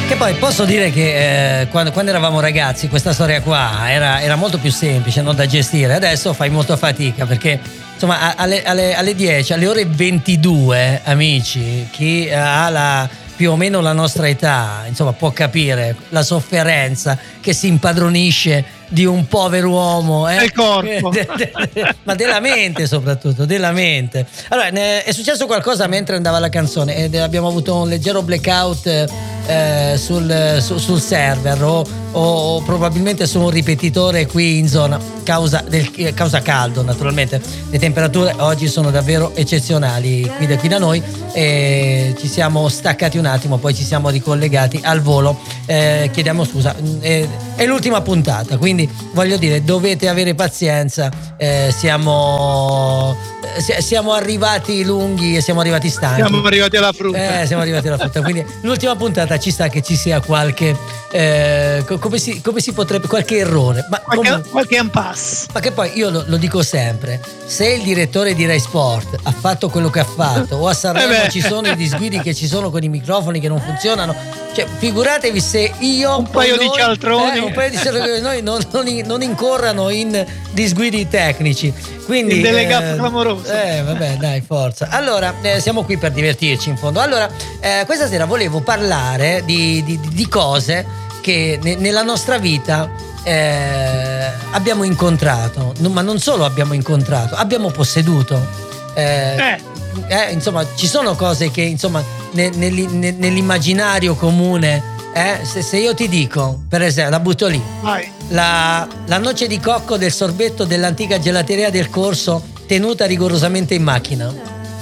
Che poi posso dire che quando eravamo ragazzi questa storia qua era molto più semplice, no, da gestire. Adesso fai molta fatica perché insomma alle 10, alle ore 22, amici, chi ha più o meno la nostra età, insomma, può capire la sofferenza che si impadronisce di un povero uomo, del corpo, ma della mente, soprattutto della mente. Allora, è successo qualcosa mentre andava la canzone ed abbiamo avuto un leggero blackout sul server o probabilmente su un ripetitore qui in zona, causa caldo, naturalmente. Le temperature oggi sono davvero eccezionali qui da noi, e ci siamo staccati un attimo, poi ci siamo ricollegati al volo. Chiediamo scusa, è l'ultima puntata, quindi voglio dire, dovete avere pazienza, siamo arrivati lunghi e siamo arrivati stanchi. Siamo arrivati alla frutta. Quindi l'ultima puntata ci sta che ci sia qualche come si potrebbe, qualche errore, ma qualche impasse. Ma che poi io lo dico sempre, se il direttore di Rai Sport ha fatto quello che ha fatto, o a Sanremo ci sono i disguidi che ci sono con i microfoni che non funzionano, cioè figuratevi se io un paio di cialtroni noi non incorrano in disguidi tecnici, quindi il delegato clamoroso. Vabbè, dai, forza. Allora, siamo qui per divertirci in fondo. Allora, questa sera volevo parlare di cose che nella nostra vita abbiamo incontrato, ma non solo abbiamo incontrato, abbiamo posseduto. Insomma, ci sono cose che insomma nell'immaginario comune. Se io ti dico, per esempio, la butto lì, la noce di cocco del sorbetto dell'antica gelateria del Corso, tenuta rigorosamente in macchina.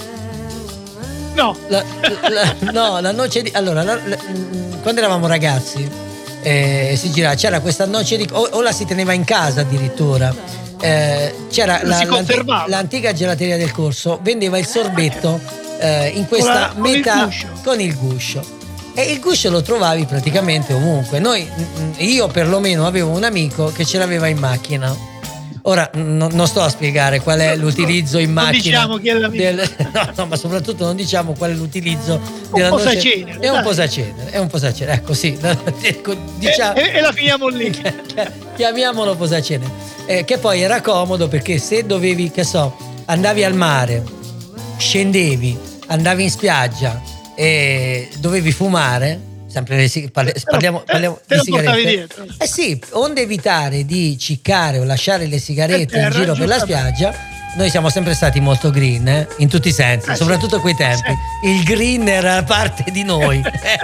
No, la noce di, allora quando eravamo ragazzi si girava, c'era questa noce di, o la si teneva in casa addirittura. C'era l'antica gelateria del Corso, vendeva il sorbetto in questa metà con il guscio. E il guscio lo trovavi praticamente ovunque. Io perlomeno avevo un amico che ce l'aveva in macchina. Ora non sto a spiegare qual è l'utilizzo in macchina. Non diciamo chi è l'amico. No, ma soprattutto non diciamo qual è l'utilizzo della noce. È un posacenere. Ecco, sì. Diciamo, e la finiamo lì. Chiamiamolo posacenere. Che poi era comodo perché se dovevi, andavi al mare, scendevi, andavi in spiaggia e dovevi fumare, sempre parliamo di sigarette. Dietro. Sì, onde evitare di ciccare o lasciare le sigarette in giro per la spiaggia. Noi siamo sempre stati molto green, in tutti i sensi, soprattutto a quei tempi. Sì. Il green era parte di noi.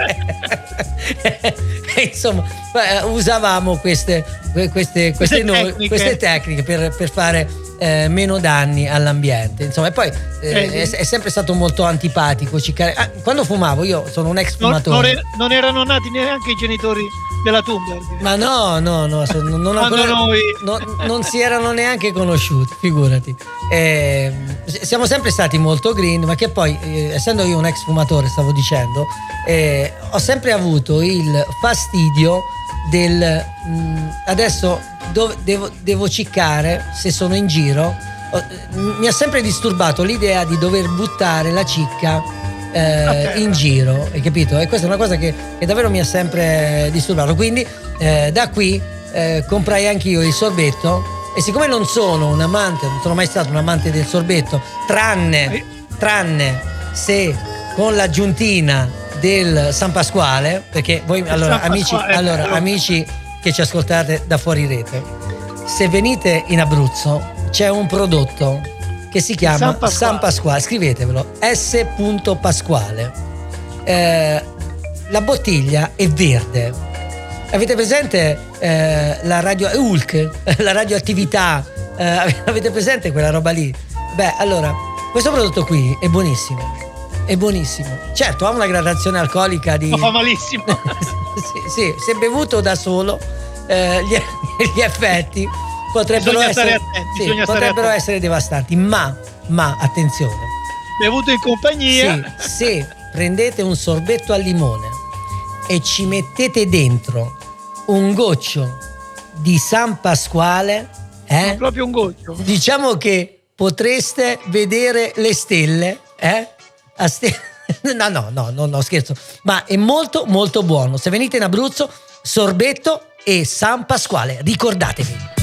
Insomma, usavamo queste tecniche per fare meno danni all'ambiente, insomma. E poi è sempre stato molto antipatico ciccare. Quando fumavo, io sono un ex fumatore. Non erano nati neanche i genitori della Tumblr. Ma no, non si erano neanche conosciuti, figurati. Siamo sempre stati molto green, ma che poi, essendo io un ex fumatore, stavo dicendo, ho sempre avuto il fastidio del adesso devo ciccare se sono in giro. Mi ha sempre disturbato l'idea di dover buttare la cicca in giro, hai capito? E questa è una cosa che davvero mi ha sempre disturbato. Quindi da qui comprai anch'io il sorbetto, e siccome non sono mai stato un amante del sorbetto, tranne se con l'aggiuntina del San Pasquale, perché voi amici che ci ascoltate da fuori rete, se venite in Abruzzo c'è un prodotto che si chiama San Pasquale, scrivetevelo, S. Pasquale. La bottiglia è verde. Avete presente la radio Hulk, la radioattività? Avete presente quella roba lì? Beh, allora, questo prodotto qui è buonissimo. È buonissimo. Certo, ha una gradazione alcolica di... Ma fa malissimo. sì, se bevuto da solo, gli effetti potrebbero essere devastanti. Ma attenzione. Bevuto in compagnia. Se prendete un sorbetto al limone e ci mettete dentro un goccio di San Pasquale, Ma proprio un goccio. Diciamo che potreste vedere le stelle, No, scherzo. Ma è molto molto buono. Se venite in Abruzzo, sorbetto e San Pasquale, ricordatevi.